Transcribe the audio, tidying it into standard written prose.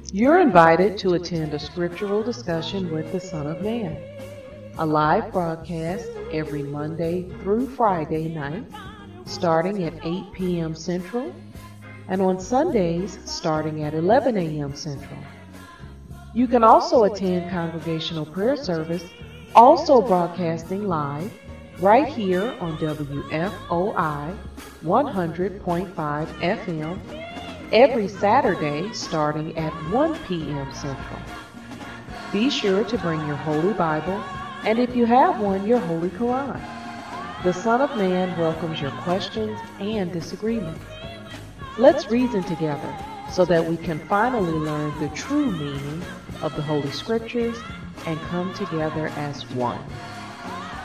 You're invited to attend a scriptural discussion with the Son of Man, a live broadcast every Monday through Friday night, starting at 8 p.m. Central, and on Sundays starting at 11 a.m. Central. You can also attend Congregational Prayer Service, also broadcasting live, right here on WFOI 100.5 FM, every Saturday starting at 1 p.m. Central. Be sure to bring your Holy Bible, and if you have one, your Holy Quran. The Son of Man welcomes your questions and disagreements. Let's reason together so that we can finally learn the true meaning of the Holy Scriptures and come together as one.